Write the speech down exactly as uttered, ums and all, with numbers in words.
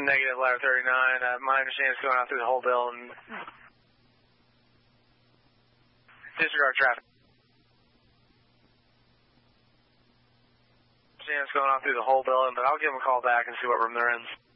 Negative ladder thirty-nine. Uh, my understanding is going out through the whole building. Disregard traffic. Understand it's going out through the whole building, but I'll give them a call back and see what room they're in.